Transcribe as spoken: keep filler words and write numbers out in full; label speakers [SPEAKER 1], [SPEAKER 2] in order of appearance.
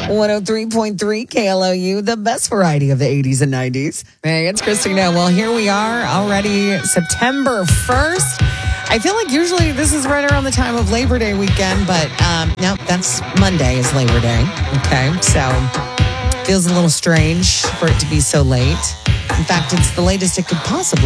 [SPEAKER 1] one oh three point three K L O U, the best variety of the eighties and nineties. Hey, it's Christina. Well, here we are already September first. I feel like usually this is right around the time of Labor Day weekend, but um, no, that's Monday is Labor Day. Okay, so feels a little strange for it to be so late. In fact, it's the latest it could possibly